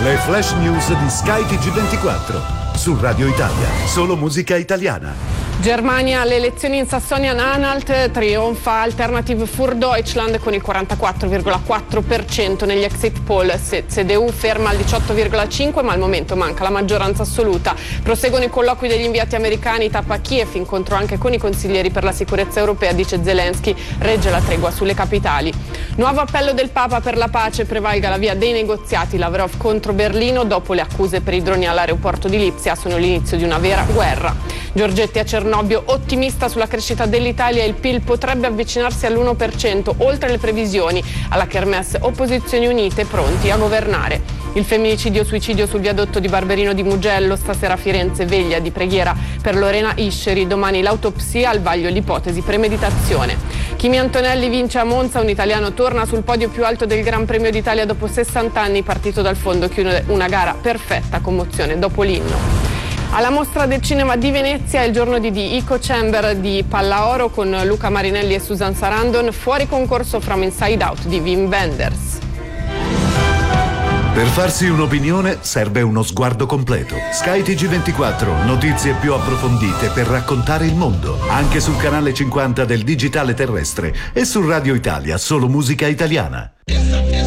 Le flash news di Sky TG24 su Radio Italia, solo musica italiana. Germania, alle elezioni in Sassonia-Anhalt trionfa Alternative für Deutschland con il 44,4% negli exit poll. CDU ferma al 18,5%, ma al momento manca la maggioranza assoluta. Proseguono i colloqui degli inviati americani, tappa Kiev, incontro anche con i consiglieri per la sicurezza europea, dice Zelensky, regge la tregua sulle capitali. Nuovo appello del Papa per la pace, prevalga la via dei negoziati. Lavrov contro Berlino, dopo le accuse per i droni all'aeroporto di Lipsia, sono l'inizio di una vera guerra. Giorgetti a Cernobbio, ottimista sulla crescita dell'Italia, il PIL potrebbe avvicinarsi all'1%, oltre le previsioni. Alla Kermesse, opposizioni unite, pronti a governare. Il femminicidio-suicidio sul viadotto di Barberino di Mugello, stasera a Firenze, veglia di preghiera per Lorena Ischeri, domani l'autopsia, al vaglio l'ipotesi premeditazione. Kimi Antonelli vince a Monza, un italiano torna sul podio più alto del Gran Premio d'Italia dopo 60 anni, partito dal fondo, chiude una gara perfetta, commozione dopo l'inno. Alla Mostra del Cinema di Venezia è il giorno di The Echo Chamber di Pallaoro con Luca Marinelli e Susan Sarandon, fuori concorso From Inside Out di Wim Wenders. Per farsi un'opinione serve uno sguardo completo. Sky TG24, notizie più approfondite per raccontare il mondo, anche sul canale 50 del digitale terrestre e su Radio Italia, solo musica italiana.